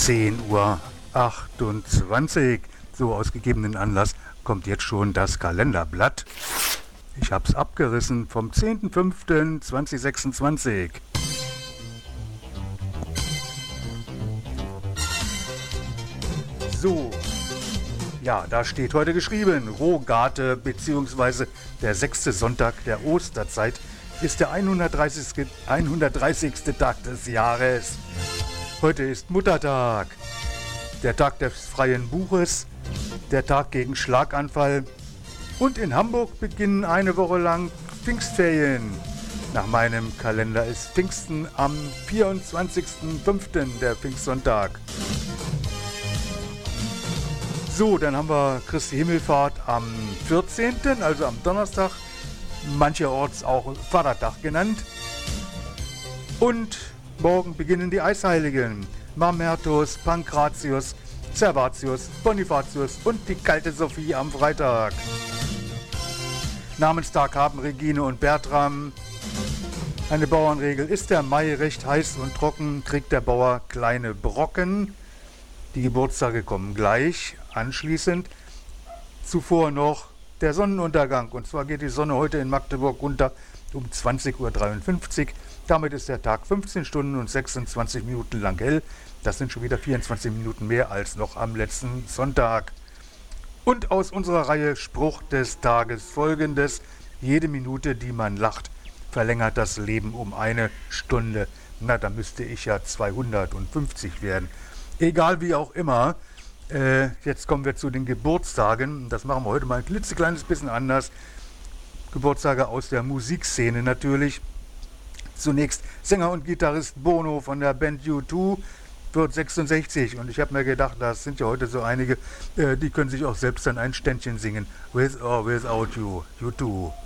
10:28 Uhr. So aus gegebenen Anlass kommt jetzt schon das Kalenderblatt. Ich hab's abgerissen vom 10.05.2026. So, ja, da steht heute geschrieben, Rogate bzw. der 6. Sonntag der Osterzeit ist der 130. Tag des Jahres. Heute ist Muttertag, der Tag des freien Buches, der Tag gegen Schlaganfall und in Hamburg beginnen eine Woche lang Pfingstferien. Nach meinem Kalender ist Pfingsten am 24.05., der Pfingstsonntag. So, dann haben wir Christi Himmelfahrt am 14., also am Donnerstag, mancherorts auch Vatertag genannt. Und morgen beginnen die Eisheiligen, Mamertus, Pankratius, Servatius, Bonifatius und die kalte Sophie am Freitag. Namenstag haben Regine und Bertram. Eine Bauernregel: Ist der Mai recht heiß und trocken, kriegt der Bauer kleine Brocken. Die Geburtstage kommen gleich anschließend. Zuvor noch der Sonnenuntergang. Und zwar geht die Sonne heute in Magdeburg unter um 20:53 Uhr. Damit ist der Tag 15 Stunden und 26 Minuten lang hell. Das sind schon wieder 24 Minuten mehr als noch am letzten Sonntag. Und aus unserer Reihe Spruch des Tages folgendes: Jede Minute, die man lacht, verlängert das Leben um 1 Stunde. Na, da müsste ich ja 250 werden. Egal wie auch immer. Jetzt kommen wir zu den Geburtstagen. Das machen wir heute mal ein klitzekleines bisschen anders. Geburtstage aus der Musikszene natürlich. Zunächst Sänger und Gitarrist Bono von der Band U2 wird 66. Und ich habe mir gedacht, das sind ja heute so einige, die können sich auch selbst dann ein Ständchen singen. With or without you, U2.